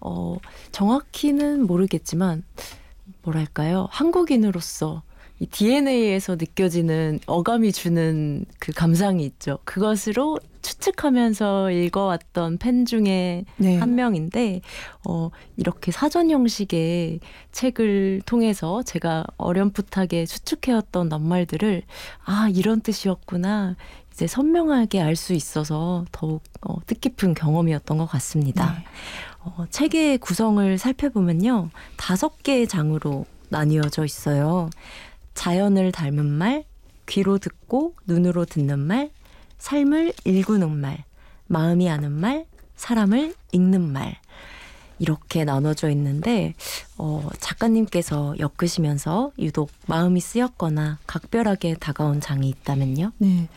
정확히는 모르겠지만 뭐랄까요? 한국인으로서 이 DNA에서 느껴지는 어감이 주는 그 감상이 있죠. 그것으로 추측하면서 읽어왔던 팬 중에 네. 한 명인데 이렇게 사전 형식의 책을 통해서 제가 어렴풋하게 추측해왔던 낱말들을 이런 뜻이었구나 이제 선명하게 알 수 있어서 더욱 뜻깊은 경험이었던 것 같습니다. 네. 책의 구성을 살펴보면요. 5개의 장으로 나뉘어져 있어요. 자연을 닮은 말, 귀로 듣고 눈으로 듣는 말, 삶을 일구는 말, 마음이 아는 말, 사람을 읽는 말 이렇게 나눠져 있는데 작가님께서 엮으시면서 유독 마음이 쓰였거나 각별하게 다가온 장이 있다면요? 네.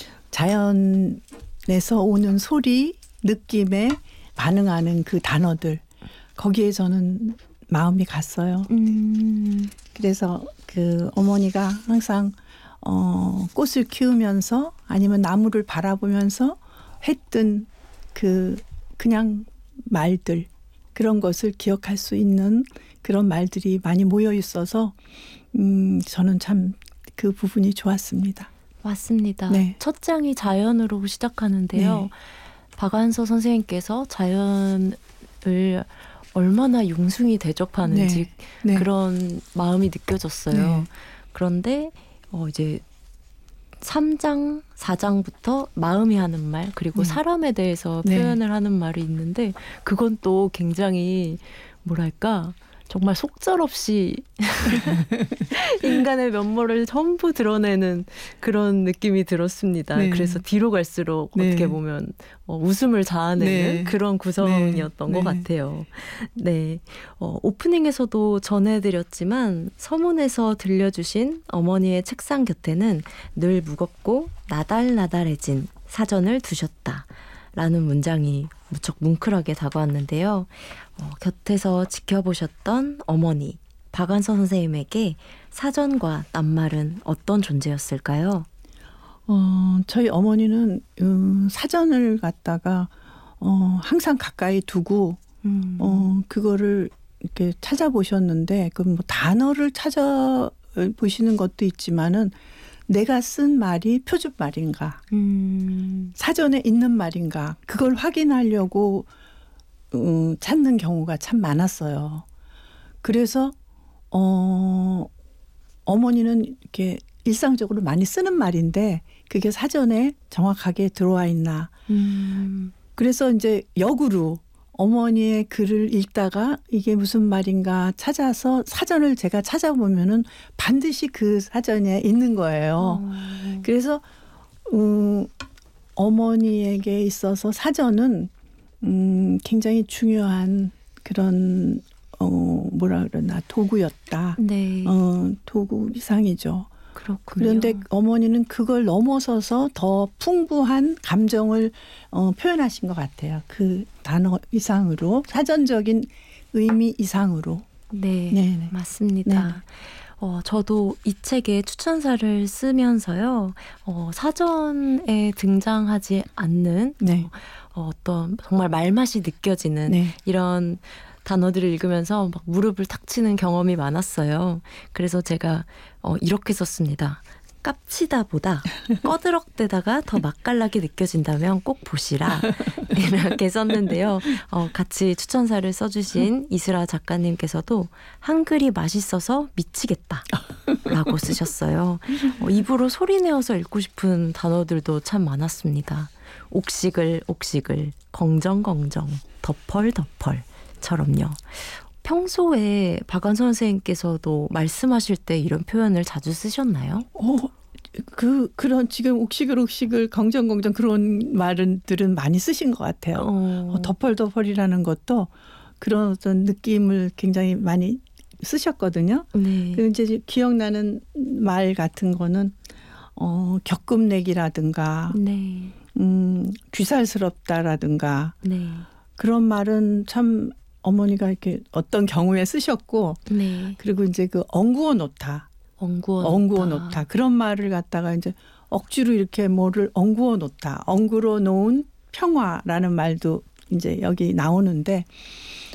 자연에서 오는 소리, 느낌에 반응하는 그 단어들 거기에 저는 마음이 갔어요. 그래서 그 어머니가 항상 꽃을 키우면서 아니면 나무를 바라보면서 했던 그냥 말들 그런 것을 기억할 수 있는 그런 말들이 많이 모여 있어서 저는 참 그 부분이 좋았습니다. 맞습니다. 네. 첫 장이 자연으로 시작하는데요. 네. 박안서 선생님께서 자연을 얼마나 융숭이 대접하는지 네. 그런 마음이 느껴졌어요. 네. 그런데 이제 3장, 4장부터 마음이 하는 말 그리고 사람에 대해서 표현을 하는 말이 있는데 그건 또 굉장히 뭐랄까 정말 속절없이 인간의 면모를 전부 드러내는 그런 느낌이 들었습니다. 네. 그래서 뒤로 갈수록 네. 어떻게 보면 웃음을 자아내는 네. 그런 구성이었던 네. 것 같아요. 네, 오프닝에서도 전해드렸지만 서문에서 들려주신 어머니의 책상 곁에는 늘 무겁고 나달나달해진 사전을 두셨다. 라는 문장이 무척 뭉클하게 다가왔는데요. 곁에서 지켜보셨던 어머니 박안서 선생님에게 사전과 낱말은 어떤 존재였을까요? 저희 어머니는 사전을 갖다가 항상 가까이 두고 그거를 이렇게 찾아보셨는데 그 뭐 단어를 찾아보시는 것도 있지만은 내가 쓴 말이 표준말인가 사전에 있는 말인가 그걸 확인하려고 찾는 경우가 참 많았어요. 그래서 어머니는 이렇게 일상적으로 많이 쓰는 말인데 그게 사전에 정확하게 들어와 있나. 그래서 이제 역으로 어머니의 글을 읽다가 이게 무슨 말인가 찾아서 사전을 제가 찾아보면은 반드시 그 사전에 있는 거예요. 그래서 어머니에게 있어서 사전은 굉장히 중요한 그런 뭐라 그러나 도구였다. 네. 도구 이상이죠. 그렇군요. 그런데 어머니는 그걸 넘어서서 더 풍부한 감정을 표현하신 것 같아요. 그 단어 이상으로 사전적인 의미 이상으로. 네, 네네. 맞습니다. 네네. 저도 이 책의 추천사를 쓰면서요. 사전에 등장하지 않는 네. 어떤 정말 말맛이 느껴지는 네. 이런 단어들을 읽으면서 막 무릎을 탁 치는 경험이 많았어요. 그래서 제가 이렇게 썼습니다. 깝치다보다 꺼드럭대다가 더 맛깔나게 느껴진다면 꼭 보시라. 이렇게 썼는데요. 같이 추천사를 써주신 이슬아 작가님께서도 한글이 맛있어서 미치겠다 라고 쓰셨어요. 입으로 소리내어서 읽고 싶은 단어들도 참 많았습니다. 옥시글 옥시글 긍정긍정 덮펄덮펄 처럼요. 평소에 박안서 선생님께서도 말씀하실 때 이런 표현을 자주 쓰셨나요? 그런 지금 옥시글 긍정긍정 그런 말들은 많이 쓰신 것 같아요. 덮펄덮펄이라는 것도 그런 어떤 느낌을 굉장히 많이 쓰셨거든요. 네. 그 이제 기억나는 말 같은 거는 격금내기라든가, 네. 귀살스럽다라든가 네. 그런 말은 참 어머니가 이렇게 어떤 경우에 쓰셨고, 네. 그리고 이제 그 엉구어 놓다. 엉구어 놓다. 그런 말을 갖다가 이제 억지로 이렇게 뭐를 엉구어 놓다. 엉구어 놓은 평화라는 말도 이제 여기 나오는데